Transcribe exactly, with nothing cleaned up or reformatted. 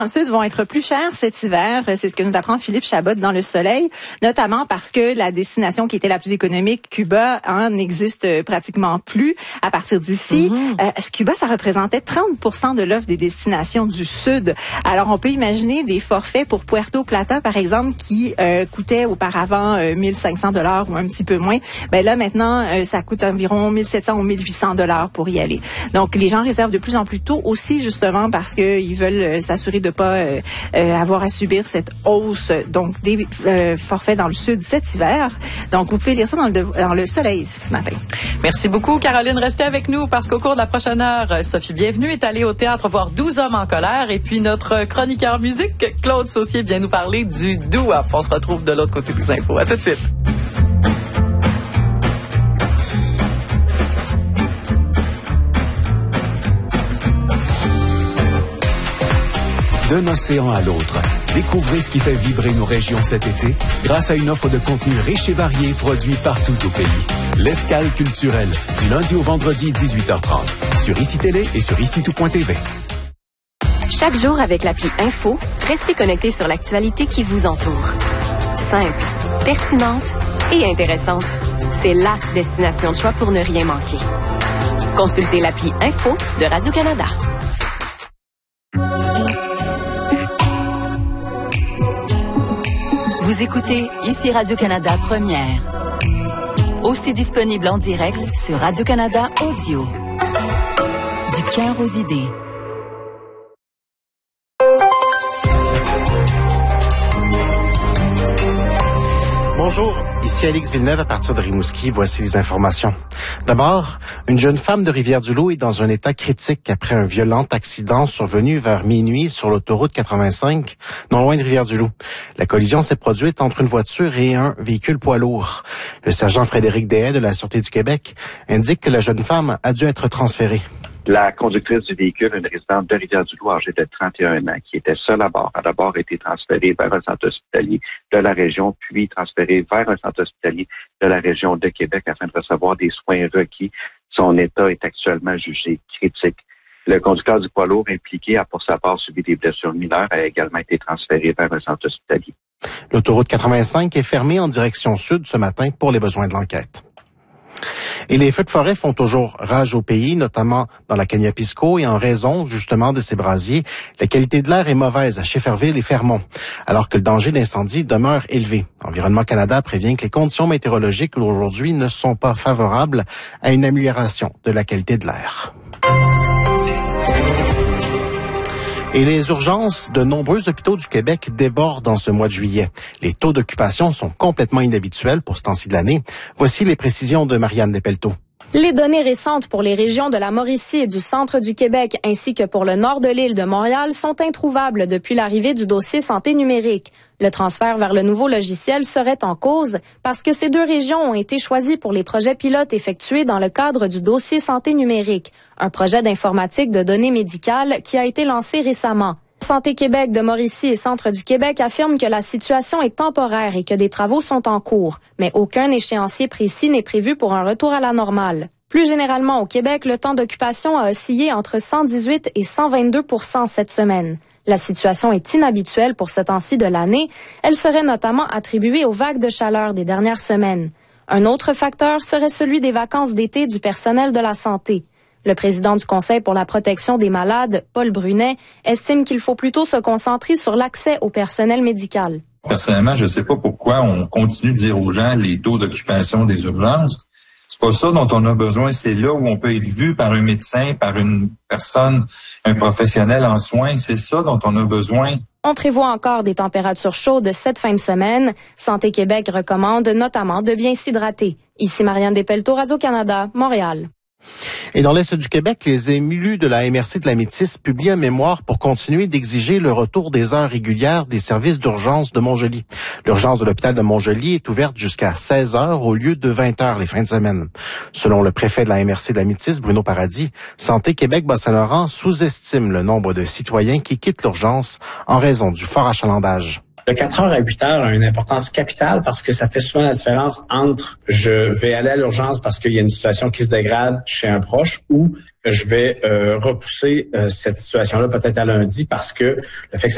Dans le sud vont être plus chers cet hiver. C'est ce que nous apprend Philippe Chabot dans Le Soleil, notamment parce que la destination qui était la plus économique, Cuba, hein, n'existe pratiquement plus à partir d'ici. Mm-hmm. Euh, Cuba, ça représentait trente pour cent de l'offre des destinations du sud. Alors, on peut imaginer des forfaits pour Puerto Plata, par exemple, qui euh, coûtaient auparavant euh, mille cinq cents dollars ou un petit peu moins. Ben là, maintenant, euh, ça coûte environ mille sept cents ou mille huit cents dollars pour y aller. Donc, les gens réservent de plus en plus tôt aussi, justement, parce qu'ils veulent euh, s'assurer de pas euh, euh, avoir à subir cette hausse donc des euh, forfaits dans le sud cet hiver. Donc, vous pouvez lire ça dans le, dans le Soleil ce matin. Merci beaucoup, Caroline. Restez avec nous parce qu'au cours de la prochaine heure, Sophie Bienvenue est allée au théâtre voir douze hommes en colère et puis notre chroniqueur musique, Claude Saucier, vient nous parler du doo-wop. On se retrouve de l'autre côté des infos. À tout de suite. D'un océan à l'autre, découvrez ce qui fait vibrer nos régions cet été grâce à une offre de contenu riche et varié produit partout au pays. L'Escale culturelle, du lundi au vendredi dix-huit heures trente, sur I C I Télé et sur ici tout point T V. Chaque jour avec l'appli Info, restez connectés sur l'actualité qui vous entoure. Simple, pertinente et intéressante. C'est la destination de choix pour ne rien manquer. Consultez l'appli Info de Radio-Canada. Vous écoutez ici Radio-Canada Première. Aussi disponible en direct sur Radio-Canada Audio. Du cœur aux idées. Bonjour, ici Alix Villeneuve à partir de Rimouski. Voici les informations. D'abord, une jeune femme de Rivière-du-Loup est dans un état critique après un violent accident survenu vers minuit sur l'autoroute quatre-vingt-cinq, non loin de Rivière-du-Loup. La collision s'est produite entre une voiture et un véhicule poids lourd. Le sergent Frédéric Deshaies de la Sûreté du Québec indique que la jeune femme a dû être transférée. La conductrice du véhicule, une résidente de Rivière-du-Loup, âgée de trente et un ans, qui était seule à bord, a d'abord été transférée vers un centre hospitalier de la région, puis transférée vers un centre hospitalier de la région de Québec afin de recevoir des soins requis. Son état est actuellement jugé critique. Le conducteur du poids lourd impliqué a pour sa part subi des blessures mineures et a également été transféré vers un centre hospitalier. L'autoroute quatre-vingt-cinq est fermée en direction sud ce matin pour les besoins de l'enquête. Et les feux de forêt font toujours rage au pays, notamment dans la Kaniapisco, et en raison justement de ces brasiers, la qualité de l'air est mauvaise à Schefferville et Fermont, alors que le danger d'incendie demeure élevé. Environnement Canada prévient que les conditions météorologiques aujourd'hui ne sont pas favorables à une amélioration de la qualité de l'air. Et les urgences de nombreux hôpitaux du Québec débordent en ce mois de juillet. Les taux d'occupation sont complètement inhabituels pour ce temps-ci de l'année. Voici les précisions de Marianne Despelteaux. Les données récentes pour les régions de la Mauricie et du centre du Québec ainsi que pour le nord de l'île de Montréal sont introuvables depuis l'arrivée du dossier santé numérique. Le transfert vers le nouveau logiciel serait en cause parce que ces deux régions ont été choisies pour les projets pilotes effectués dans le cadre du dossier santé numérique, un projet d'informatique de données médicales qui a été lancé récemment. Santé Québec de Mauricie et Centre du Québec affirment que la situation est temporaire et que des travaux sont en cours, mais aucun échéancier précis n'est prévu pour un retour à la normale. Plus généralement au Québec, le temps d'occupation a oscillé entre cent dix-huit et cent vingt-deux pour cent cette semaine. La situation est inhabituelle pour ce temps-ci de l'année. Elle serait notamment attribuée aux vagues de chaleur des dernières semaines. Un autre facteur serait celui des vacances d'été du personnel de la santé. Le président du Conseil pour la protection des malades, Paul Brunet, estime qu'il faut plutôt se concentrer sur l'accès au personnel médical. Personnellement, je ne sais pas pourquoi on continue de dire aux gens les taux d'occupation des urgences. C'est pas ça dont on a besoin. C'est là où on peut être vu par un médecin, par une personne, un professionnel en soins. C'est ça dont on a besoin. On prévoit encore des températures chaudes cette fin de semaine. Santé Québec recommande notamment de bien s'hydrater. Ici Marianne Despelteaux, Radio-Canada, Montréal. Et dans l'Est du Québec, les élus de la M R C de la Métis publient un mémoire pour continuer d'exiger le retour des heures régulières des services d'urgence de Montjoly. L'urgence de l'hôpital de Montjoly est ouverte jusqu'à seize heures au lieu de vingt heures les fins de semaine. Selon le préfet de la M R C de la Métis, Bruno Paradis, Santé Québec Bas-Saint-Laurent sous-estime le nombre de citoyens qui quittent l'urgence en raison du fort achalandage. Le quatre heures à huit heures a une importance capitale parce que ça fait souvent la différence entre je vais aller à l'urgence parce qu'il y a une situation qui se dégrade chez un proche ou je vais euh, repousser euh, cette situation-là peut-être à lundi parce que le fait que ça